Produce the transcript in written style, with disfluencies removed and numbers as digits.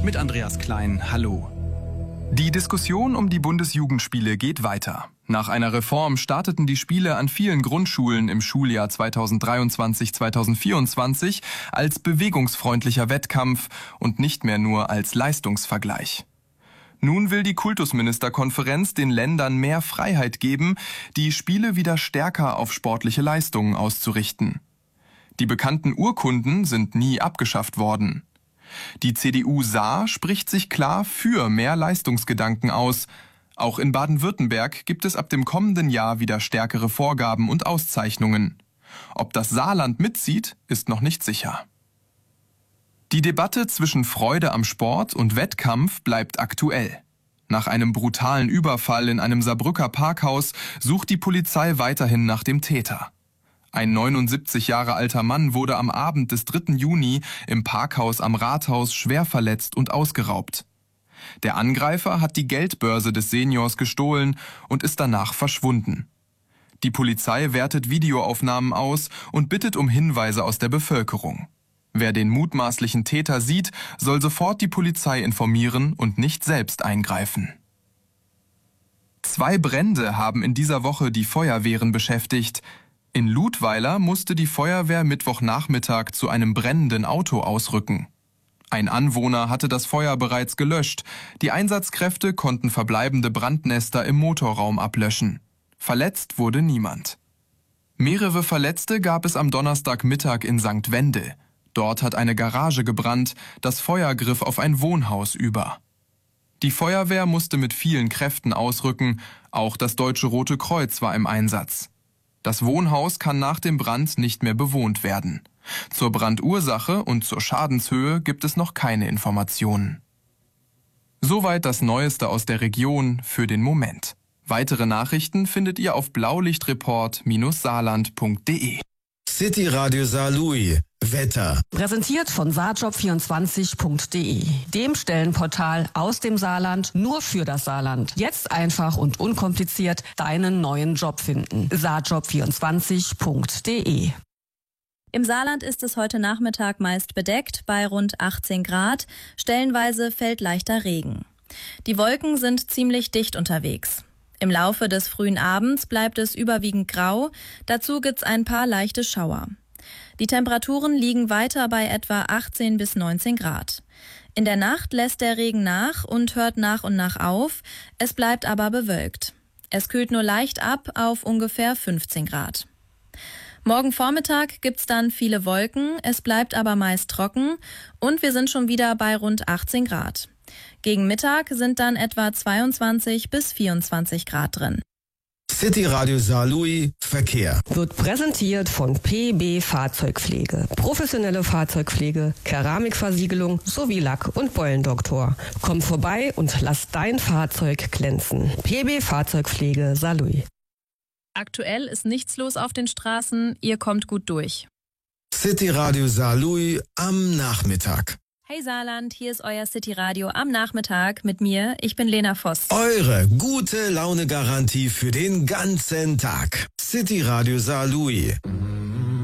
mit Andreas Klein. Hallo. Die Diskussion um die Bundesjugendspiele geht weiter. Nach einer Reform starteten die Spiele an vielen Grundschulen im Schuljahr 2023/2024 als bewegungsfreundlicher Wettkampf und nicht mehr nur als Leistungsvergleich. Nun will die Kultusministerkonferenz den Ländern mehr Freiheit geben, die Spiele wieder stärker auf sportliche Leistungen auszurichten. Die bekannten Urkunden sind nie abgeschafft worden. Die CDU Saar spricht sich klar für mehr Leistungsgedanken aus. Auch in Baden-Württemberg gibt es ab dem kommenden Jahr wieder stärkere Vorgaben und Auszeichnungen. Ob das Saarland mitzieht, ist noch nicht sicher. Die Debatte zwischen Freude am Sport und Wettkampf bleibt aktuell. Nach einem brutalen Überfall in einem Saarbrücker Parkhaus sucht die Polizei weiterhin nach dem Täter. Ein 79 Jahre alter Mann wurde am Abend des 3. Juni im Parkhaus am Rathaus schwer verletzt und ausgeraubt. Der Angreifer hat die Geldbörse des Seniors gestohlen und ist danach verschwunden. Die Polizei wertet Videoaufnahmen aus und bittet um Hinweise aus der Bevölkerung. Wer den mutmaßlichen Täter sieht, soll sofort die Polizei informieren und nicht selbst eingreifen. 2 Brände haben in dieser Woche die Feuerwehren beschäftigt. In Ludweiler musste die Feuerwehr Mittwochnachmittag zu einem brennenden Auto ausrücken. Ein Anwohner hatte das Feuer bereits gelöscht. Die Einsatzkräfte konnten verbleibende Brandnester im Motorraum ablöschen. Verletzt wurde niemand. Mehrere Verletzte gab es am Donnerstagmittag in St. Wendel. Dort hat eine Garage gebrannt, das Feuer griff auf ein Wohnhaus über. Die Feuerwehr musste mit vielen Kräften ausrücken, auch das Deutsche Rote Kreuz war im Einsatz. Das Wohnhaus kann nach dem Brand nicht mehr bewohnt werden. Zur Brandursache und zur Schadenshöhe gibt es noch keine Informationen. Soweit das Neueste aus der Region für den Moment. Weitere Nachrichten findet ihr auf blaulichtreport-saarland.de. City Radio Saarlouis. Wetter. Präsentiert von saarjob24.de, dem Stellenportal aus dem Saarland nur für das Saarland. Jetzt einfach und unkompliziert deinen neuen Job finden. saarjob24.de. Im Saarland ist es heute Nachmittag meist bedeckt bei rund 18 Grad. Stellenweise fällt leichter Regen. Die Wolken sind ziemlich dicht unterwegs. Im Laufe des frühen Abends bleibt es überwiegend grau. Dazu gibt's ein paar leichte Schauer. Die Temperaturen liegen weiter bei etwa 18 bis 19 Grad. In der Nacht lässt der Regen nach und hört nach und nach auf. Es bleibt aber bewölkt. Es kühlt nur leicht ab auf ungefähr 15 Grad. Morgen Vormittag gibt's dann viele Wolken, es bleibt aber meist trocken und wir sind schon wieder bei rund 18 Grad. Gegen Mittag sind dann etwa 22 bis 24 Grad drin. City Radio Saarlouis Verkehr. Wird präsentiert von PB Fahrzeugpflege. Professionelle Fahrzeugpflege, Keramikversiegelung sowie Lack- und Beulendoktor. Komm vorbei und lass dein Fahrzeug glänzen. PB Fahrzeugpflege Saarlouis. Aktuell ist nichts los auf den Straßen, ihr kommt gut durch. City Radio Saarlouis am Nachmittag. Hey Saarland, hier ist euer City Radio am Nachmittag mit mir. Ich bin Lena Voss. Eure gute Laune-Garantie für den ganzen Tag. City Radio Saarlouis.